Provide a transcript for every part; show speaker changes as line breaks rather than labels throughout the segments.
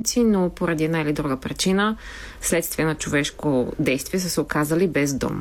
работници, но поради една или друга причина, следствие на човешко действие, са се оказали без дом.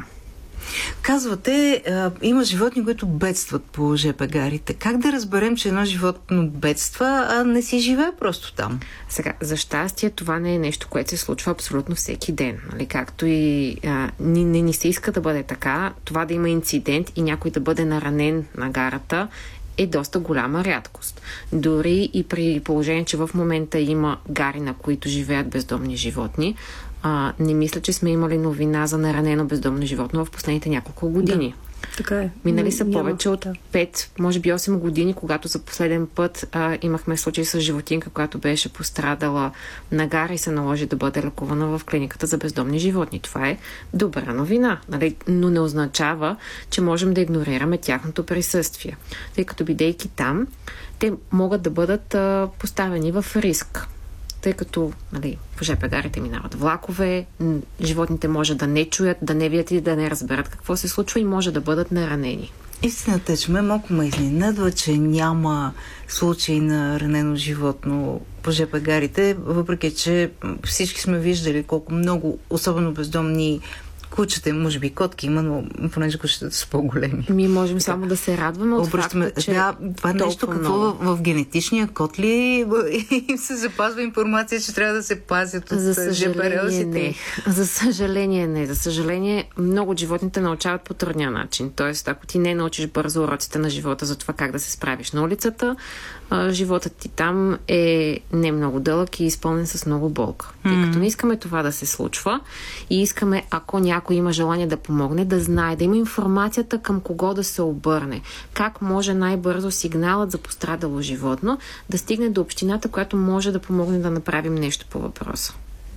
Казвате, има животни, които бедстват по ЖП гарите. Как да разберем, че едно животно бедства, а не си живее просто там?
Сега, за щастие, това не е нещо, което се случва абсолютно всеки ден. Нали? Както и не ни се иска да бъде така, това да има инцидент и някой да бъде наранен на гарата е доста голяма рядкост. Дори и при положение, че в момента има гари, на които живеят бездомни животни, не мисля, че сме имали новина за наранено бездомно животно в последните няколко години.
Да, така е.
Минали са повече от 5, може би 8 години, когато за последен път имахме случай с животинка, която беше пострадала на гара и се наложи да бъде лекувана в клиниката за бездомни животни. Това е добра новина, нали? Но не означава, че можем да игнорираме тяхното присъствие. Тъй като бидейки там, те могат да бъдат поставени в риск. Тъй като, нали, по ЖП гарите минават влакове, животните може да не чуят, да не видят и да не разберат какво се случва и може да бъдат наранени.
Истината е, че малко ме изненадва, че няма случаи на ранено животно по ЖП гарите, въпреки че всички сме виждали колко много, особено бездомни кучета, може би котки има, но понеже кучетата са по-големи.
Ми можем само да се радваме от факта, че
това нещо какво в генетичния код ли им се запазва информация, че трябва да се пазят от ЖП релсите?
За съжаление не. За съжаление много от животните научават по трудния начин. Тоест, ако ти не научиш бързо уроците на живота за това как да се справиш на улицата, животът ти там е не много дълъг и изпълнен с много болка. Тъй като не искаме това да се случва и искаме, ако някой има желание да помогне, да знае, да има информацията към кого да се обърне. Как може най-бързо сигналът за пострадало животно да стигне до общината, която може да помогне да направим нещо по въпроса.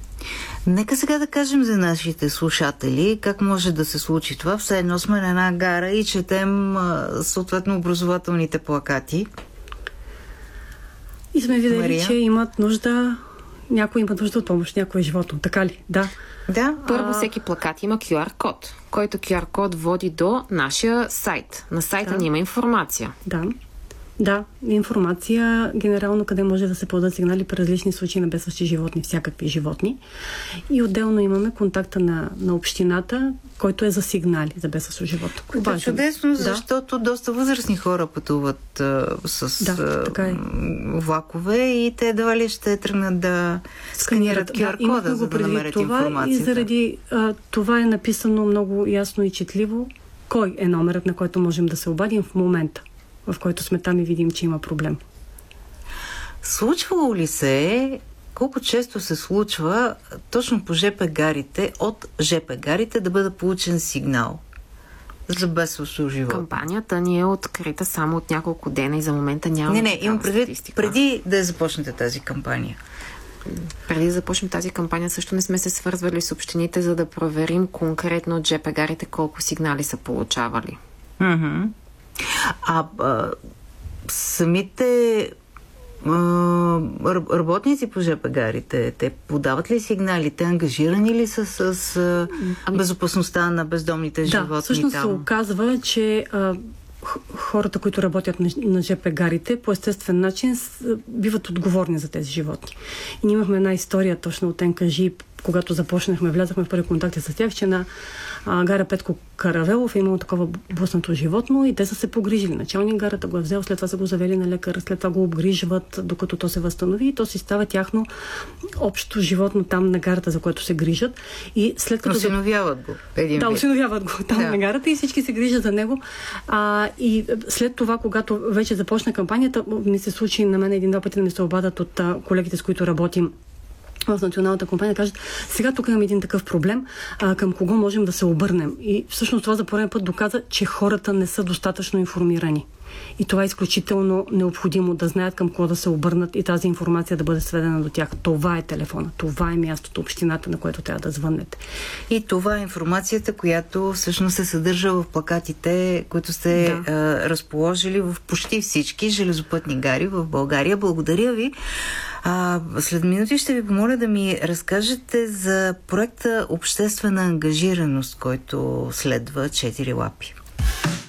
Нека сега да кажем за нашите слушатели как може да се случи това. Все едно сме на една гара и четем съответно образователните плакати.
И сме видели, че имат нужда, някой има нужда от помощ, някой животно. Така ли? Да.
Първо, всеки плакат има QR код, който QR код води до нашия сайт. На сайта ни има информация.
Да, информация генерално къде може да се подадат сигнали при различни случаи на бедстващи животни, всякакви животни. И отделно имаме контакта на общината, който е за сигнали за бедстващо животно.
Това е чудесно, защото доста възрастни хора пътуват с влакове и те едва ли ще тръгнат да сканират QR-кода, за да намерят информацията.
И заради това е написано много ясно и четливо кой е номерът, на който можем да се обадим в момента, в който сме там и видим, че има проблем.
Случвало ли се, колко често се случва точно по ЖП гарите, от ЖП гарите да бъде получен сигнал за бедстващо животно?
Кампанията ни е открита само от няколко дена и за момента няма
имам предвид преди да започнете тази кампания.
Преди да започнем тази кампания също не сме се свързвали с общините, за да проверим конкретно от ЖП гарите колко сигнали са получавали.
Самите работници по ЖП гарите, те подават ли сигнали? Те ангажирани ли са с безопасността на бездомните животни там?
Всъщност се оказва, че хората, които работят на ЖП гарите, по естествен начин биват отговорни за тези животни. И ние имахме една история точно от НКЖИ, когато започнахме, влязахме в първи контакти с тях, че на гара Петко Каравелов е имало такова блъснато животно и те са се погрижили. Началник гарата го е взел, след това са го завели на лекар, след това го обгрижват, докато то се възстанови и то си става тяхно общо животно там на гарата, за което се грижат. И след като
осиновяват го.
Осиновяват го там на гарата и всички се грижат за него. И след това, когато вече започна кампанията, ми се случи на мен един-два пъти да ми се обадят от колегите, с които работим в националната компания, кажат, сега тук имам един такъв проблем, към кого можем да се обърнем. И всъщност това за пореден път доказа, че хората не са достатъчно информирани. И това е изключително необходимо да знаят към кого да се обърнат и тази информация да бъде сведена до тях. Това е телефона, това е мястото, общината, на което трябва да звъннете.
И това е информацията, която всъщност се съдържа в плакатите, които сте разположили в почти всички железопътни гари в България. Благодаря ви. След минути ще ви помоля да ми разкажете за проекта Обществена ангажираност, който следва 4 лапи.